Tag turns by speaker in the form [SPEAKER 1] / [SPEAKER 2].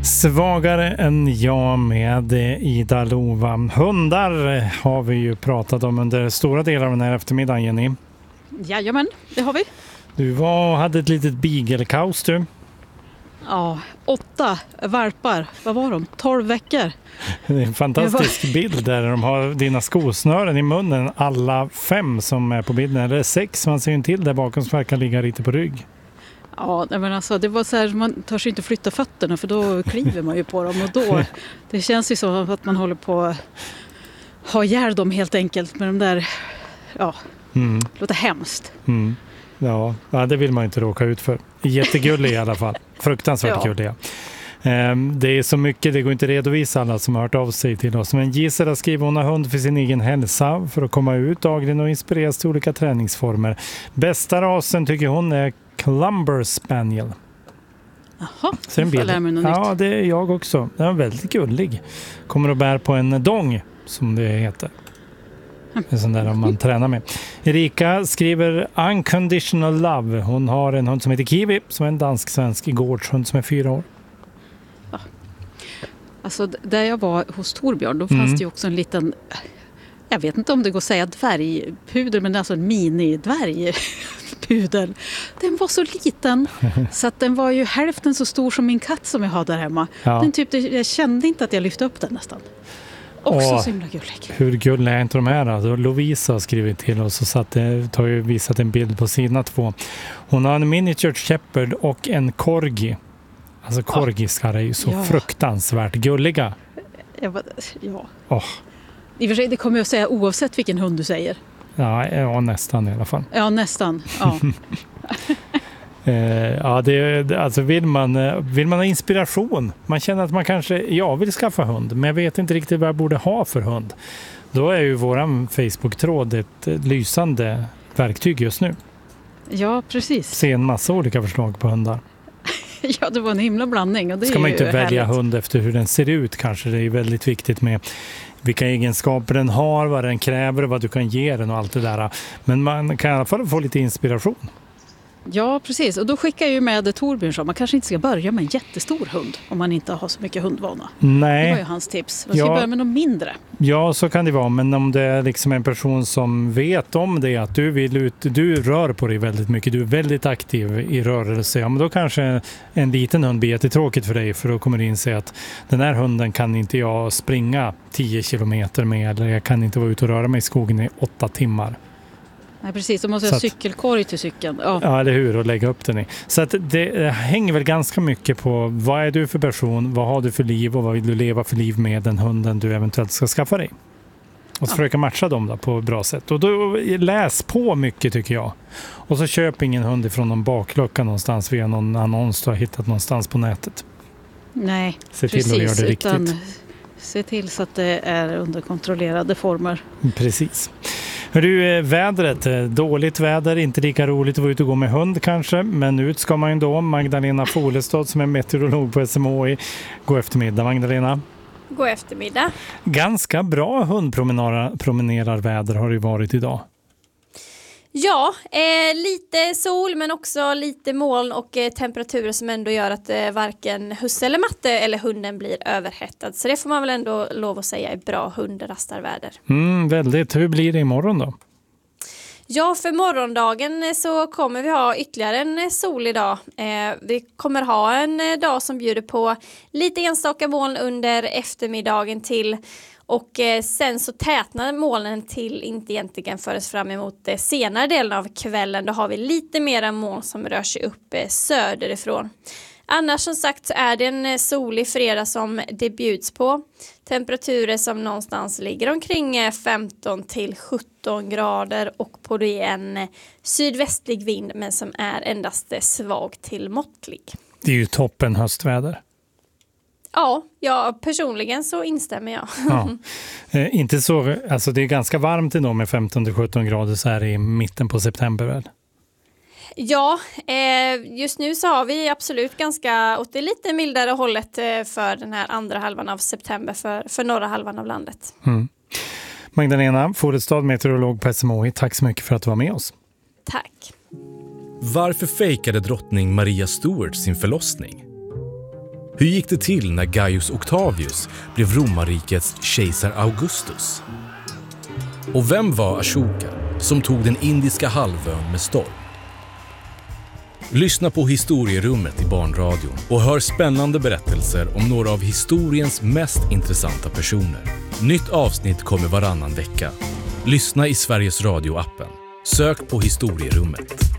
[SPEAKER 1] Svagare än jag med Ida Lova. Hundar har vi ju pratat om under stora delar av den här eftermiddagen, Jenny.
[SPEAKER 2] Jajamän, det har vi.
[SPEAKER 1] Du hade ett litet beagle-kaos du.
[SPEAKER 2] Ja, 8 valpar. Vad var de? 12 veckor.
[SPEAKER 1] Det är en fantastisk bild där de har dina skosnören i munnen. Alla 5 som är på bilden. Eller 6, man ser ju en till där bakom som verkar ligga lite på rygg.
[SPEAKER 2] Ja, men alltså det var så här, man törs inte flytta fötterna för då kliver man ju på dem och då, det känns ju så att man håller på att ha ihjäl dem helt enkelt med de där, ja, det låter hemskt.
[SPEAKER 1] Mm. Ja, det vill man inte råka ut för. Jättegullig i alla fall. Fruktansvärt gulliga. Det är så mycket, det går inte att redovisa alla som har hört av sig till oss. Men Gisela skriver hon har hund för sin egen hälsa för att komma ut dagligen och inspireras till olika träningsformer. Bästa rasen tycker hon är Clumber Spaniel.
[SPEAKER 2] Jaha,
[SPEAKER 1] jag lära mig något nytt. Ja, det är jag också. Den är väldigt gullig. Kommer att bära på en dong, som det heter. En sån där man tränar med. Erika skriver Unconditional Love. Hon har en hund som heter Kiwi, som är en dansk-svensk gårdshund som är 4 år.
[SPEAKER 2] Ja. Alltså, där jag var hos Torbjörn, då fanns det ju också en liten... Jag vet inte om det går att säga dvärgpudel, men alltså en mini-dvärgpudel. Den var så liten så att den var ju hälften så stor som min katt som jag har där hemma. Ja. Jag kände inte att jag lyfte upp den nästan. Också så himla gullig.
[SPEAKER 1] Hur gulliga är inte de här då? Lovisa har skrivit till oss och har ju visat en bild på sina 2. Hon har en miniature shepherd och en corgi. Alltså corgiskar är ju så fruktansvärt gulliga.
[SPEAKER 2] Ja. I och för sig, det kommer jag att säga oavsett vilken hund du säger.
[SPEAKER 1] Ja, nästan i alla fall.
[SPEAKER 2] Ja, nästan. Ja.
[SPEAKER 1] Alltså vill man ha inspiration, man känner att man kanske vill skaffa hund, men jag vet inte riktigt vad jag borde ha för hund. Då är ju våran Facebook-tråd ett lysande verktyg just nu.
[SPEAKER 2] Ja, precis.
[SPEAKER 1] Se en massa olika förslag på hundar.
[SPEAKER 2] Ja, det var en himla blandning. Och det
[SPEAKER 1] ska man inte välja
[SPEAKER 2] härligt.
[SPEAKER 1] Hund efter hur den ser ut kanske. Det är väldigt viktigt med vilka egenskaper den har, vad den kräver, vad du kan ge den och allt det där. Men man kan i alla fall få lite inspiration.
[SPEAKER 2] Ja, precis. Och då skickar jag ju med Torbjörn så man kanske inte ska börja med en jättestor hund om man inte har så mycket hundvana.
[SPEAKER 1] Nej.
[SPEAKER 2] Det var ju hans tips. Man ska börja med något mindre.
[SPEAKER 1] Ja, så kan det vara. Men om det är liksom en person som vet om det, att du rör på dig väldigt mycket, du är väldigt aktiv i rörelse, men då kanske en liten hund blir jättetråkigt för dig, för då kommer du inse att den här hunden kan inte jag springa 10 kilometer med, eller jag kan inte vara ute och röra mig i skogen i 8 timmar.
[SPEAKER 2] Nej, precis. Då måste jag ha cykelkorg till cykeln.
[SPEAKER 1] Ja, eller hur? Och lägga upp den i. Så att det hänger väl ganska mycket på vad är du för person, vad har du för liv och vad vill du leva för liv med den hunden du eventuellt ska skaffa dig. Och så försöka matcha dem då på ett bra sätt. Och då läs på mycket tycker jag. Och så köp ingen hund ifrån någon baklucka någonstans via någon annons du har hittat någonstans på nätet.
[SPEAKER 2] Nej,
[SPEAKER 1] se till att göra det riktigt.
[SPEAKER 2] Se till så att det är under kontrollerade former.
[SPEAKER 1] Precis. Vädret, dåligt väder, inte lika roligt att vara ute och gå med hund kanske, men ut ska man ju då. Magdalena Folestad som är meteorolog på SMHI. God eftermiddag Magdalena.
[SPEAKER 3] God eftermiddag.
[SPEAKER 1] Ganska bra hundpromenerarväder har det varit idag.
[SPEAKER 3] Ja, lite sol men också lite moln och temperaturer som ändå gör att varken husse eller matte eller hunden blir överhettad. Så det får man väl ändå lov att säga är bra hundrastarväder.
[SPEAKER 1] Väldigt. Hur blir det imorgon då?
[SPEAKER 3] Ja, för morgondagen så kommer vi ha ytterligare en solig dag. Vi kommer ha en dag som bjuder på lite enstaka moln under eftermiddagen till. Och sen så tätnar molnen till inte egentligen föres fram emot senare delen av kvällen. Då har vi lite mera moln som rör sig upp söderifrån. Annars som sagt så är det en solig fredag som det bjuds på. Temperaturer som någonstans ligger omkring 15 till 17 grader och på det en sydvästlig vind men som är endast svag till måttlig.
[SPEAKER 1] Det är ju toppen höstväder.
[SPEAKER 3] Ja, personligen så instämmer jag.
[SPEAKER 1] Ja. Inte så, alltså det är ganska varmt idag med 15-17 grader så här i mitten på september väl?
[SPEAKER 3] Ja, just nu så har vi absolut ganska åt det lite mildare hållet för den här andra halvan av september för norra halvan av landet.
[SPEAKER 1] Magdalena Folestad, meteorolog på SMHI, tack så mycket för att du var med oss.
[SPEAKER 3] Tack.
[SPEAKER 4] Varför fejkade drottning Maria Stuart sin förlossning? Hur gick det till när Gaius Octavius blev romarrikets kejsar Augustus? Och vem var Ashoka som tog den indiska halvön med storm? Lyssna på Historierummet i Barnradion och hör spännande berättelser om några av historiens mest intressanta personer. Nytt avsnitt kommer varannan vecka. Lyssna i Sveriges Radio-appen. Sök på Historierummet.